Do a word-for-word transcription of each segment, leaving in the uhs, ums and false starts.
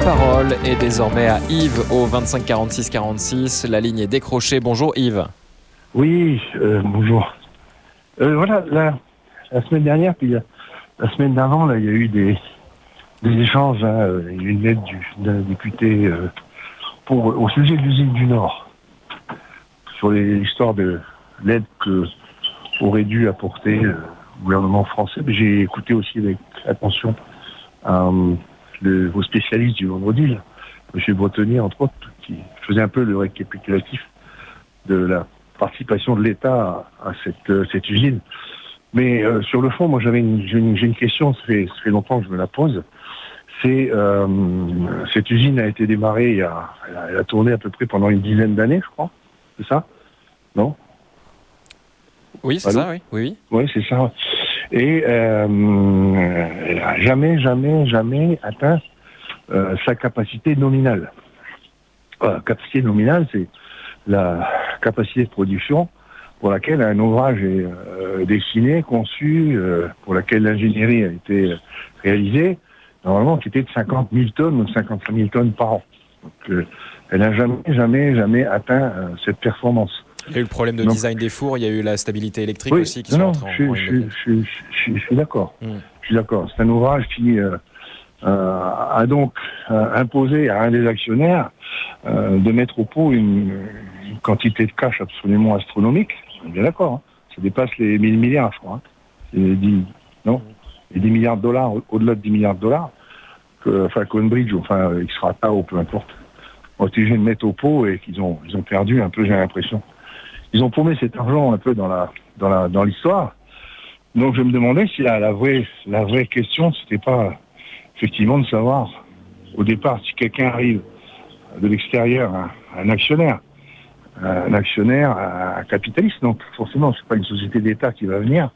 parole est désormais à Yves au vingt-cinq quarante-six quarante-six. La ligne est décrochée. Bonjour Yves. Oui, euh, bonjour. Euh, voilà, la, la semaine dernière, puis la, la semaine d'avant, là, il y a eu des, des échanges. Hein, il y a eu une lettre du, d'un député euh, pour, au sujet de l'usine du Nord, sur l'histoire de l'aide que aurait dû apporter euh, le gouvernement français. Mais j'ai écouté aussi avec attention euh, le, vos spécialistes du vendredi, là, M. Bretonnier, entre autres, qui faisait un peu le récapitulatif de la participation de l'État à, à cette, euh, cette usine. Mais euh, sur le fond, moi j'avais une, j'ai, une, j'ai une question, ça fait, ça fait longtemps que je me la pose. C'est euh, cette usine a été démarrée, il y a, elle, a, elle a tourné à peu près pendant une dizaine d'années, je crois. C'est ça? Non? Oui, c'est Allô ça, oui. Oui, oui. Oui, c'est ça. Et euh, elle n'a jamais, jamais, jamais atteint euh, sa capacité nominale. Euh, capacité nominale, c'est la capacité de production pour laquelle un ouvrage est euh, dessiné, conçu, euh, pour laquelle l'ingénierie a été réalisée, normalement qui était de cinquante mille tonnes ou cinquante-cinq mille tonnes par an. Donc, euh, elle n'a jamais, jamais, jamais atteint euh, cette performance. Il y a eu le problème de Donc, design des fours, il y a eu la stabilité électrique oui, aussi qui non, sont entrés en, je, en je, je, je, je suis d'accord. Mmh. Je suis d'accord. C'est un ouvrage qui euh, euh, a donc euh, imposé à un des actionnaires euh, de mettre au pot une, une quantité de cash absolument astronomique. On est bien d'accord. Hein. Ça dépasse les mille milliards, je crois. Hein. C'est dix, non, les dix milliards de dollars, au-delà de dix milliards de dollars. Que, enfin, Coinbridge, enfin, Xstrata, ou peu importe, ont été obligés de mettre au pot et qu'ils ont, ils ont perdu un peu, j'ai l'impression. Ils ont paumé cet argent un peu dans la, dans la, dans l'histoire. Donc je me demandais si la, la vraie, la vraie question, c'était pas effectivement de savoir, au départ, si quelqu'un arrive de l'extérieur, un, un actionnaire, un actionnaire, un capitaliste, donc forcément, c'est pas une société d'État qui va venir,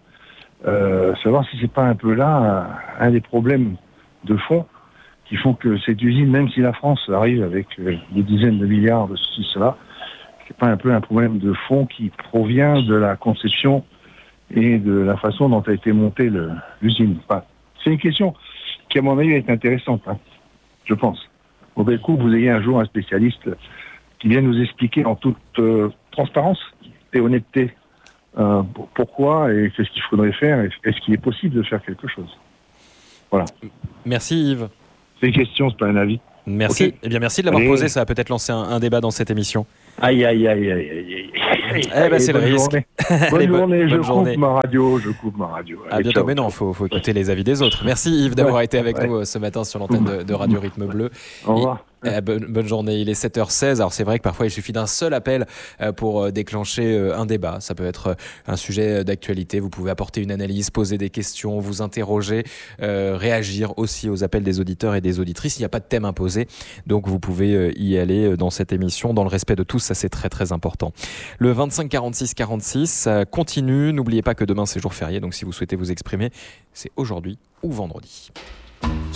euh, savoir si c'est pas un peu là un, un des problèmes de fond qui font que cette usine, même si la France arrive avec euh, des dizaines de milliards de ceci, cela, c'est pas un peu un problème de fond qui provient de la conception et de la façon dont a été montée le, l'usine. Enfin, c'est une question qui, à mon avis, est intéressante, hein, je pense. Au bel coup, vous ayez un jour un spécialiste qui vient nous expliquer en toute euh, transparence et honnêteté euh, pourquoi et qu'est-ce qu'il faudrait faire, et est-ce qu'il est possible de faire quelque chose. Voilà. Merci Yves. C'est une question, c'est pas un avis. Merci. Okay. Eh bien, merci de l'avoir Allez. posé. Ça va peut-être lancer un, un débat dans cette émission. Aïe, aïe, aïe, aïe, aïe. Eh ben, c'est le risque. Journée. Bonne Allez, journée, bonne, je bonne journée. coupe ma radio, je coupe ma radio. À bientôt, ciao. Mais non, il faut, faut écouter ouais. les avis des autres. Merci Yves d'avoir ouais. été avec ouais. nous ce matin sur l'antenne de, de Radio Rythme Bleu. Au revoir. Eh, bonne, bonne journée, il est sept heures seize. Alors c'est vrai que parfois il suffit d'un seul appel pour déclencher un débat. Ça peut être un sujet d'actualité, vous pouvez apporter une analyse, poser des questions, vous interroger, euh, réagir aussi aux appels des auditeurs et des auditrices. Il n'y a pas de thème imposé, donc vous pouvez y aller dans cette émission dans le respect de tous, ça c'est très très important. Le vingt-cinq quarante-six quarante-six ça continue, n'oubliez pas que demain c'est jour férié, donc si vous souhaitez vous exprimer, c'est aujourd'hui ou vendredi.